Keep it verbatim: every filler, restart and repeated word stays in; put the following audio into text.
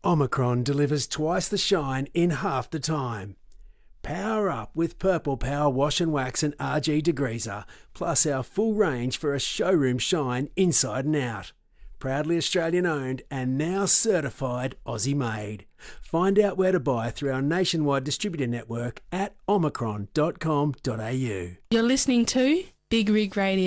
Omicron delivers twice the shine in half the time. Power up with Purple Power Wash and Wax and R G Degreaser, plus our full range for a showroom shine inside and out. Proudly Australian owned and now certified Aussie made. Find out where to buy through our nationwide distributor network at omicron dot com dot a u. You're listening to Big Rig Radio.